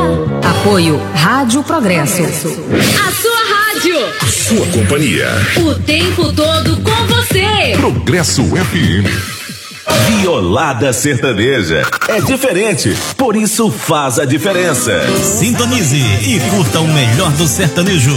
Apoio Rádio Progresso. A sua rádio. Sua companhia. O tempo todo com você. Progresso FM. Violada sertaneja. É diferente, por isso faz a diferença. Sintonize e curta o melhor do sertanejo.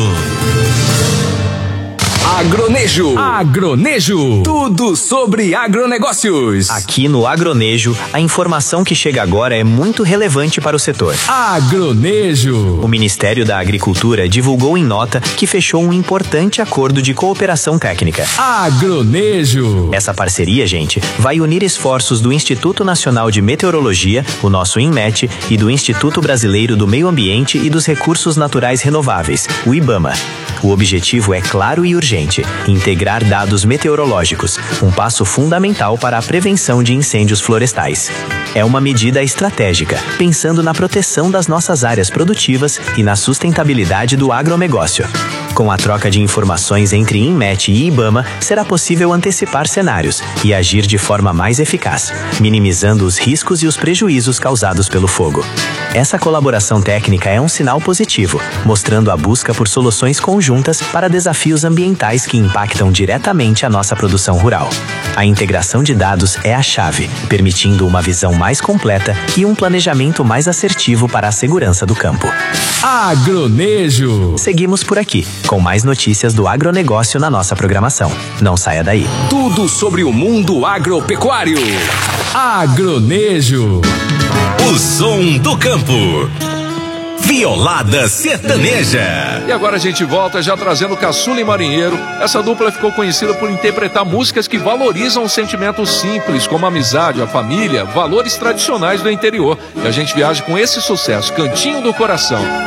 Agronejo. Agronejo. Tudo sobre agronegócios. Aqui no Agronejo, a informação que chega agora é muito relevante para o setor. Agronejo. O Ministério da Agricultura divulgou em nota que fechou um importante acordo de cooperação técnica. Agronejo. Essa parceria, gente, vai unir esforços do Instituto Nacional de Meteorologia, o nosso INMET, e do Instituto Brasileiro do Meio Ambiente e dos Recursos Naturais Renováveis, o IBAMA. O objetivo é claro e urgente: integrar dados meteorológicos, um passo fundamental para a prevenção de incêndios florestais. É uma medida estratégica, pensando na proteção das nossas áreas produtivas e na sustentabilidade do agronegócio. Com a troca de informações entre INMET e IBAMA, será possível antecipar cenários e agir de forma mais eficaz, minimizando os riscos e os prejuízos causados pelo fogo. Essa colaboração técnica é um sinal positivo, mostrando a busca por soluções conjuntas para desafios ambientais que impactam diretamente a nossa produção rural. A integração de dados é a chave, permitindo uma visão mais completa e um planejamento mais assertivo para a segurança do campo. Agronejo. Seguimos por aqui, com mais notícias do agronegócio na nossa programação. Não saia daí. Tudo sobre o mundo agropecuário. Agronejo. O som do campo. Violada sertaneja. E agora a gente volta já trazendo Caçula e Marinheiro. Essa dupla ficou conhecida por interpretar músicas que valorizam os sentimentos simples, como a amizade, a família, valores tradicionais do interior. E a gente viaja com esse sucesso, Cantinho do Coração.